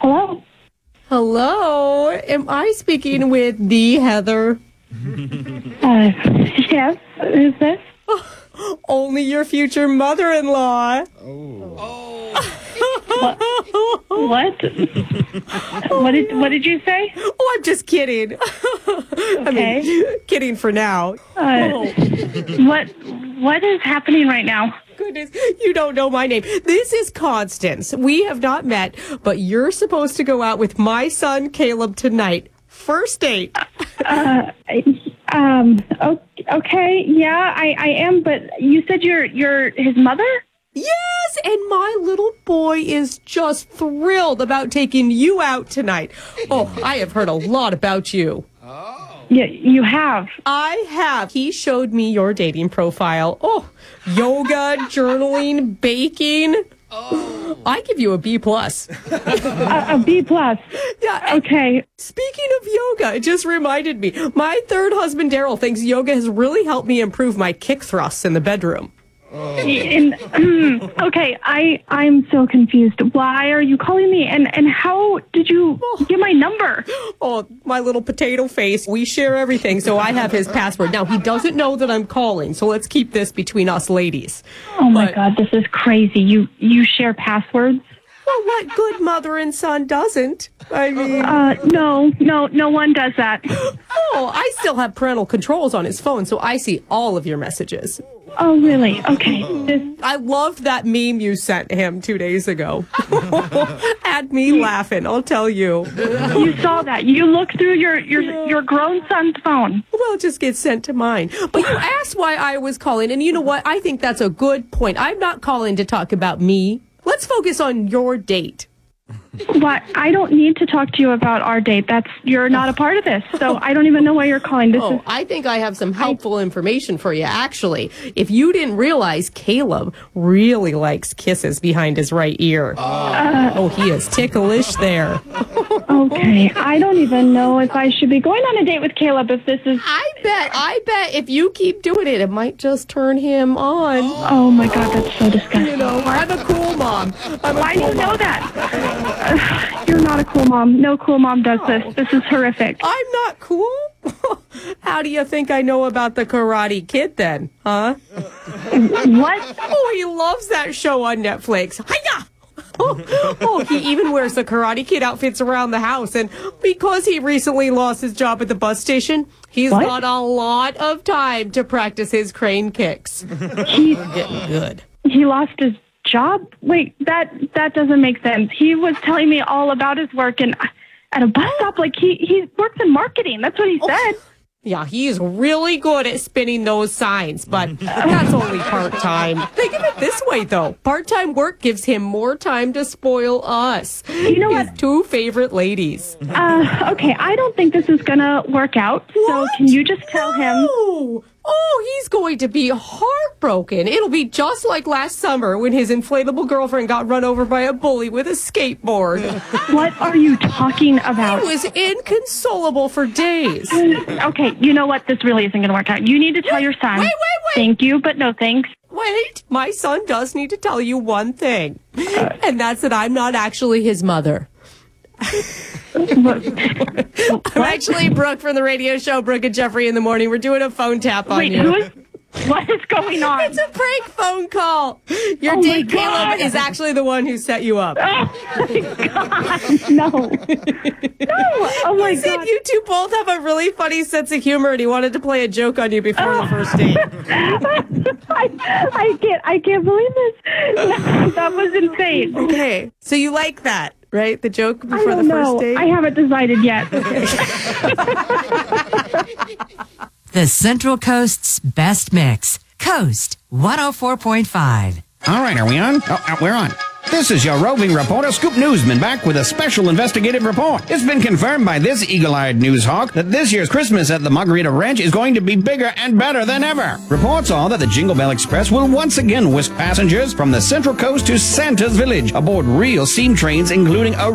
Hello? Hello, am I speaking with the Heather? Yes. Who's this? Only your future mother-in-law. What? What did you say? Oh, I'm just kidding. Okay. Kidding for now. What is happening right now? Goodness, you don't know my name. This is Constance. We have not met, but you're supposed to go out with my son, Caleb, tonight. First date. Okay, yeah, I am, but you said you're his mother? Yes, and my little boy is just thrilled about taking you out tonight. Oh, I have heard a lot about you. Yeah, you have. I have. He showed me your dating profile. Oh, yoga, journaling, baking. Oh. I give you a B+. A B+. Yeah. Okay. Speaking of yoga, it just reminded me. My third husband, Daryl, thinks yoga has really helped me improve my kick thrusts in the bedroom. Okay, I'm so confused. Why are you calling me? And how did you get my number? Oh, my little potato face. We share everything, so I have his password. Now, he doesn't know that I'm calling, so let's keep this between us ladies. Oh, my God, this is crazy. You share passwords? Well, what good mother and son doesn't? I mean... No one does that. Oh, I still have parental controls on his phone, so I see all of your messages. Oh, really? Okay. I loved that meme you sent him 2 days ago. Had me laughing, I'll tell you. You saw that. You looked through your grown son's phone. Well, it just gets sent to mine. But you asked why I was calling, and you know what? I think that's a good point. I'm not calling to talk about me. Let's focus on your date. What? I don't need to talk to you about our date. You're not a part of this, so I don't even know why you're calling. I think I have some helpful information for you, actually. If you didn't realize, Caleb really likes kisses behind his right ear. He is ticklish there. Okay, I don't even know if I should be going on a date with Caleb if this is... I bet if you keep doing it, it might just turn him on. Oh my God, that's so disgusting. You know, I'm a cool mom. Why do you know that? You're not a cool mom. No cool mom does this. This is horrific. I'm not cool? How do you think I know about the Karate Kid then, huh? What? Oh, he loves that show on Netflix. Hi-ya! He even wears the Karate Kid outfits around the house. And because he recently lost his job at the bus station, he's got a lot of time to practice his crane kicks. He's getting good. He lost his job? Wait, that doesn't make sense. He was telling me all about his work and at a bus stop, like he works in marketing. That's what he said. Yeah, he's really good at spinning those signs, but that's only part-time. Think of it this way, though. Part-time work gives him more time to spoil us. You know what? His two favorite ladies. Okay, I don't think this is gonna work out. What? So can you just tell him? Oh, he's going to be heartbroken. It'll be just like last summer when his inflatable girlfriend got run over by a bully with a skateboard. What are you talking about? He was inconsolable for days. Okay, you know what? This really isn't going to work out. You need to tell your son. Wait. Thank you, but no thanks. Wait, my son does need to tell you one thing, and that's that I'm not actually his mother. I'm actually Brooke from the radio show Brooke and Jeffrey in the Morning. We're doing a phone tap on you. What is going on? It's a prank phone call. Your date, Caleb, is actually the one who set you up. Oh, my God. No. Oh, my He said you two both have a really funny sense of humor, and he wanted to play a joke on you before the first date. I can't believe this. That was insane. Okay, so you like that, right? The joke before the first date? I haven't decided yet. The Central Coast's best mix. Coast 104.5. All right, are we on? We're on. This is your roving reporter, Scoop Newsman, back with a special investigative report. It's been confirmed by this eagle-eyed news hawk that this year's Christmas at the Margarita Ranch is going to be bigger and better than ever. Reports are that the Jingle Bell Express will once again whisk passengers from the Central Coast to Santa's Village aboard real steam trains, including a